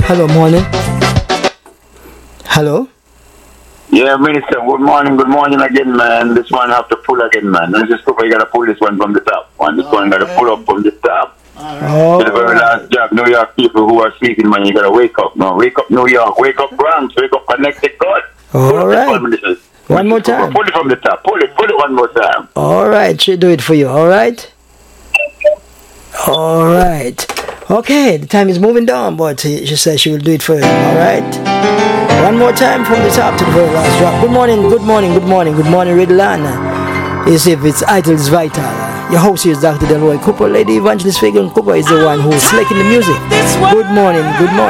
Hello, morning. Hello. Yeah, Minister, good morning again, man. This one I have to pull again, man. This is super, you gotta pull this one from the top. This one gotta pull up from the top. Oh, To the very last job, New York people who are sleeping, man, you gotta wake up, man. Wake up New York, wake up Bronx, wake up Connecticut. all right. One more time. Pull it from the top. Pull it one more time. All right, she'll do it for you. All right. All right. Okay, the time is moving down, but she says she will do it for you. All right. One more time from the top to the very last drop. Good morning, Riddlan. As if it's Itals Vital. Your host here is Dr. Delroy Cooper. Lady Evangelist Fagan Cooper is the one who's selecting the music. Good morning.